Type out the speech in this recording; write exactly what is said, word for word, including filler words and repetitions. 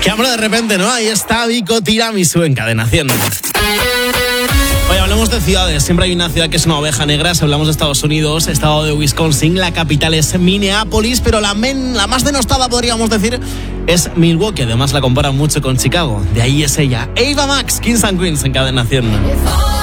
Que hablo de repente, ¿no? Ahí está Vico Tiramisu en Cadena cien. Hoy hablamos de ciudades. Siempre hay una ciudad que es una oveja negra. Si hablamos de Estados Unidos, estado de Wisconsin, la capital es Minneapolis, pero la, men, la más denostada, podríamos decir, es Milwaukee. Además la comparan mucho con Chicago. De ahí es ella, Ava Max, Kings and Queens en Cadena cien.